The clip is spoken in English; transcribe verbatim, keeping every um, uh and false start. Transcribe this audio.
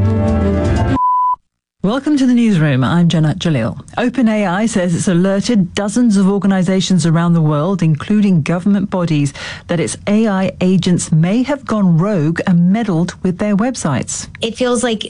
Welcome to the newsroom. I'm Jannat Jalil. OpenAI says it's alerted dozens of organizations around the world, including government bodies, that its A I agents may have gone rogue and meddled with their websites. It feels like